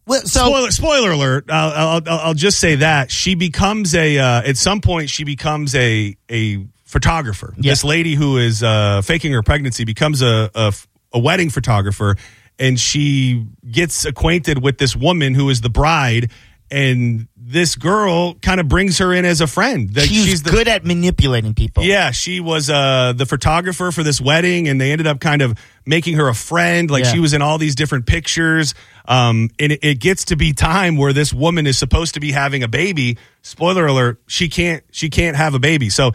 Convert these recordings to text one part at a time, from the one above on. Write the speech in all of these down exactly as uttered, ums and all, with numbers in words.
Well, so spoiler, spoiler alert. I'll, I'll, I'll just say that she becomes a uh, at some point she becomes a a photographer. Yeah. This lady who is uh, faking her pregnancy becomes a, a a wedding photographer, and she gets acquainted with this woman who is the bride, and this girl kind of brings her in as a friend. That she's, she's the, good at manipulating people. Yeah, she was uh, the photographer for this wedding, and they ended up kind of making her a friend. Like, Yeah. she was in all these different pictures. Um, and it, it gets to be time where this woman is supposed to be having a baby. Spoiler alert, she can't she can't have a baby. So,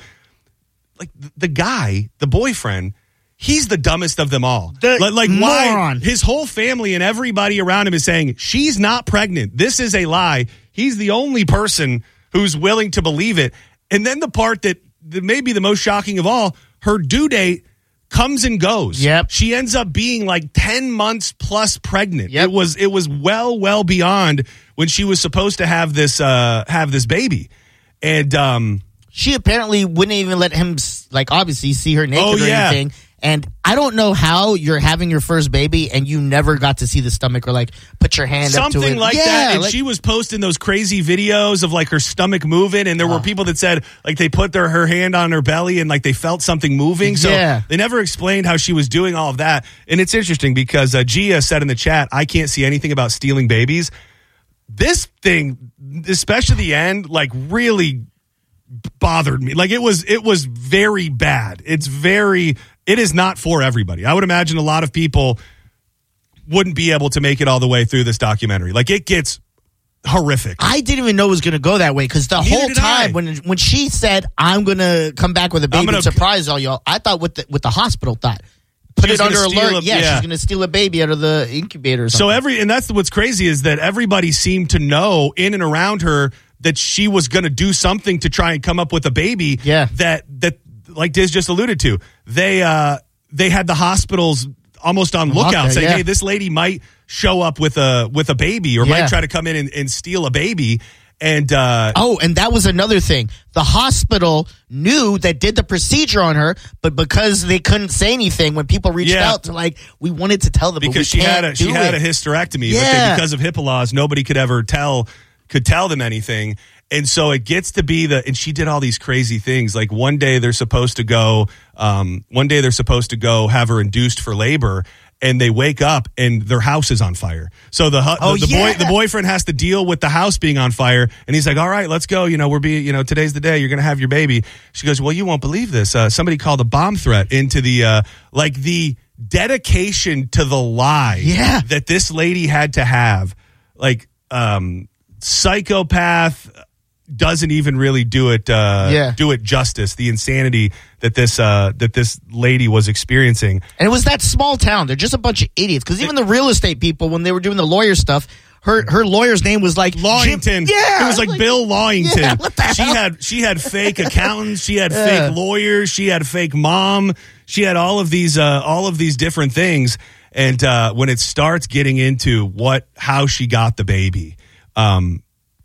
like, the guy, the boyfriend, he's the dumbest of them all. The like, like why moron. his whole family and everybody around him is saying she's not pregnant. This is a lie. He's the only person who's willing to believe it. And then the part that, that may be the most shocking of all, her due date comes and goes. Yep. She ends up being like ten months plus pregnant. Yep. It was it was well well beyond when she was supposed to have this uh have this baby. And um She apparently wouldn't even let him, like, obviously see her naked Oh, or yeah. anything. And I don't know how you're having your first baby and you never got to see the stomach or, like, put your hand up to something it. like Yeah, that. And like- she was posting those crazy videos of like her stomach moving, and there were Oh. people that said like they put their her hand on her belly and like they felt something moving. So Yeah. they never explained how she was doing all of that. And it's interesting because uh, Gia said in the chat, I can't see anything about stealing babies. This thing, especially the end, like really bothered me. Like it was it was very bad. It's very it is not for everybody. I would imagine a lot of people wouldn't be able to make it all the way through this documentary. Like, it gets horrific. I didn't even know it was going to go that way because the Neither whole did time I. when when she said, I'm going to come back with a baby gonna- and surprise all y'all, I thought what the, what the hospital thought. Put She was it under gonna steal alert. a- yeah, yeah. she's going to steal a baby out of the incubator or So something. every and that's what's crazy is that everybody seemed to know in and around her that she was going to do something to try and come up with a baby. Yeah. That that like Diz just alluded to. They uh they had the hospitals almost on lookout, Lockdown, saying, yeah. "Hey, this lady might show up with a with a baby, or Yeah. might try to come in and, and steal a baby." And uh, Oh, and that was another thing. The hospital knew that did the procedure on her, but because they couldn't say anything when people reached Yeah. out to, like, we wanted to tell them, but we because she had a can't she do had it. a hysterectomy, but Yeah. then because of HIPAA laws, nobody could ever tell could tell them anything. And so it gets to be the and she did all these crazy things. Like one day they're supposed to go, um, one day they're supposed to go have her induced for labor. And they wake up and their house is on fire. So the hu- Oh, the, the yeah. boy the boyfriend has to deal with the house being on fire, and he's like, "All right, let's go. You know, we're being, you know, today's the day. You're gonna have your baby." She goes, "Well, you won't believe this. Uh, somebody called a bomb threat into the uh, like the dedication to the lie Yeah. that this lady had to have. Like, um, psychopath doesn't even really do it uh, Yeah. do it justice. The insanity that this uh, that this lady was experiencing." And it was that small town. They're just a bunch of idiots. Because even the real estate people, when they were doing the lawyer stuff, her her lawyer's name was like Lawington. Jim, yeah, It was like, Bill Lawington. Yeah, what the she hell? had she had fake accountants, she had Yeah. fake lawyers, she had fake mom, she had all of these uh, all of these different things. And uh, when it starts getting into what how she got the baby, um,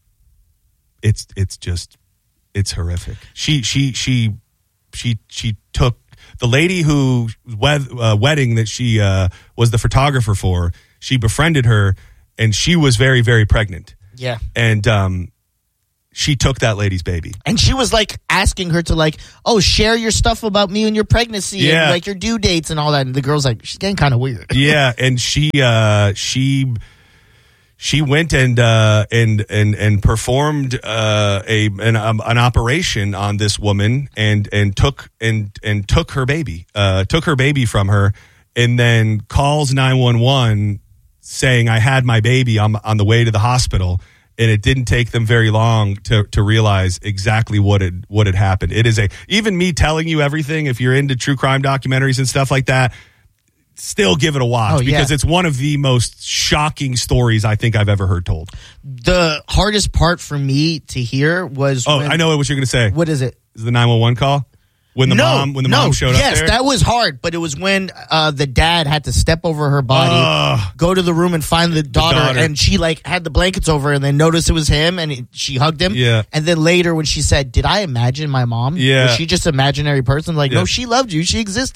it's it's just it's horrific. She she she she she took the lady who wed, uh, wedding that she uh, was the photographer for. She befriended her, and she was very very pregnant. Yeah. And um, she took that lady's baby. And she was like asking her to, like, oh, share your stuff about me and your pregnancy Yeah. and like your due dates and all that. And the girl's like, she's getting kind of weird. Yeah, and she uh, she she went and uh, and and and performed uh, a an, um, an operation on this woman and and took and and took her baby, uh, took her baby from her, and then calls nine one one saying, "I had my baby on on the way to the hospital." And it didn't take them very long to to realize exactly what had what had happened. It is a even me telling you everything. If you're into true crime documentaries and stuff like that, still give it a watch Oh, yeah. because it's one of the most shocking stories I think I've ever heard told. The hardest part for me to hear was Oh, when, I know what you're going to say. What is it? Is the nine one one call when the no, mom when the no, mom showed yes, up there? that was hard, but it was when uh, the dad had to step over her body, Ugh. go to the room and find the daughter, daughter. and she like had the blankets over her and then noticed it was him, and it, she hugged him. Yeah. And then later when she said, "Did I imagine my mom? Yeah. Was she just an imaginary person?" Like, Yeah. no, she loved you. She existed.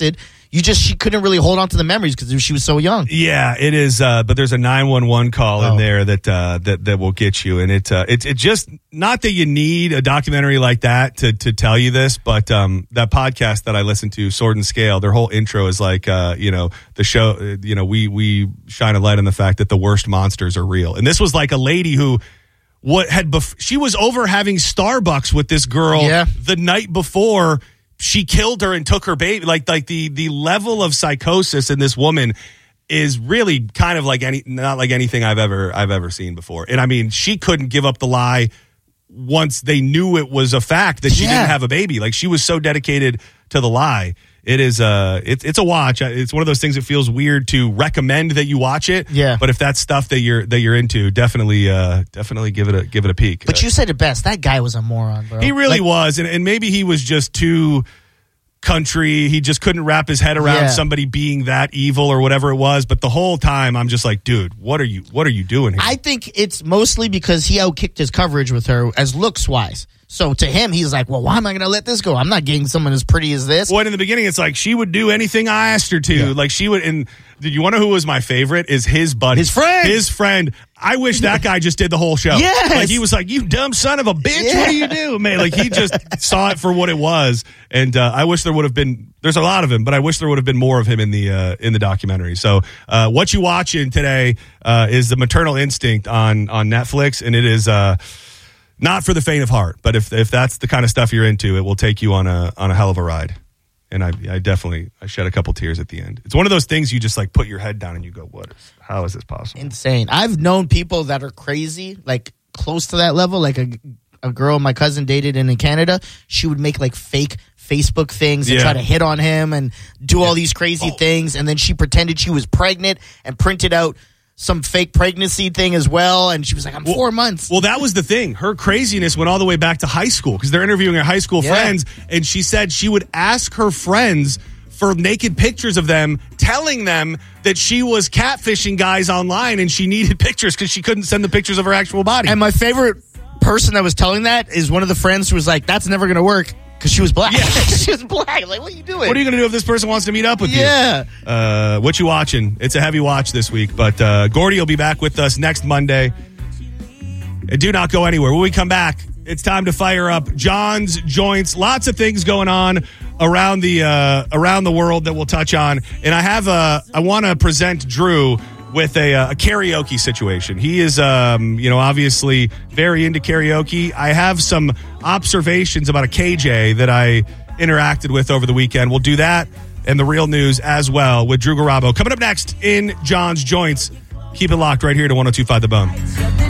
you just she couldn't really hold on to the memories because she was so young. Yeah, it is. Uh, but there's a nine one one call Oh. in there that uh, that that will get you, and it uh, it it just not that you need a documentary like that to to tell you this, but um, that podcast that I listened to, Sword and Scale, their whole intro is like uh, you know the show. Uh, you know, we we shine a light on the fact that the worst monsters are real, and this was like a lady who. What had bef- she was over having Starbucks with this girl Yeah. the night before she killed her and took her baby. Like like the the level of psychosis in this woman is really kind of like any not like anything I've ever I've ever seen before. And I mean, she couldn't give up the lie once they knew it was a fact that she Yeah. didn't have a baby. Like she was so dedicated to the lie. It is uh it's it's a watch. It's one of those things that feels weird to recommend that you watch it. Yeah. But if that's stuff that you're that you're into, definitely uh definitely give it a give it a peek. But Uh, you said it best. That guy was a moron, bro. he really Like, was, and, and maybe he was just too country. He just couldn't wrap his head around Yeah. somebody being that evil or whatever it was. But the whole time, I'm just like, dude, what are you what are you doing here? I think it's mostly because he outkicked his coverage with her as looks wise. So to him, he's like, well, why am I going to let this go? I'm not getting someone as pretty as this. Well, in the beginning, it's like she would do anything I asked her to. Yeah. Like she would. And did you want to know who was my favorite? Is his buddy, His friend. his friend. I wish that guy just did the whole show. Yes. Like he was like, you dumb son of a bitch. Yeah. What do you do, man? Like he just saw it for what it was. And uh, I wish there would have been. There's a lot of him, but I wish there would have been more of him in the uh, in the documentary. So uh, what you watching today uh, is The Maternal Instinct on on Netflix, and it is. Uh, Not for the faint of heart, but if if that's the kind of stuff you're into, it will take you on a on a hell of a ride. And I I definitely I shed a couple tears at the end. It's one of those things you just like put your head down and you go, what? Is, how is this possible? Insane. I've known people that are crazy, like close to that level. Like a, a girl my cousin dated in Canada, she would make like fake Facebook things and Yeah. try to hit on him and do all these crazy things. And then she pretended she was pregnant and printed out some fake pregnancy thing as well. And she was like, I'm four months. Well, that was the thing. Her craziness went all the way back to high school because they're interviewing her high school Yeah. friends, and she said she would ask her friends for naked pictures of them, telling them that she was catfishing guys online and she needed pictures because she couldn't send the pictures of her actual body. And my favorite person that was telling that is one of the friends who was like, that's never going to work because she was black. Yeah. She was black. Like, what are you doing? What are you going to do if this person wants to meet up with Yeah. you? Uh, what you watching? It's a heavy watch this week, but uh, Gordy will be back with us next Monday. And do not go anywhere. When we come back, it's time to fire up John's Joints. Lots of things going on around the uh, around the world that we'll touch on. And I have a I want to present Drew with a, a karaoke situation. He is, um, you know, obviously very into karaoke. I have some observations about a K J that I interacted with over the weekend. We'll do that and the real news as well with Drew Garabo. Coming up next in John's Joints. Keep it locked right here to one oh two point five The Bone.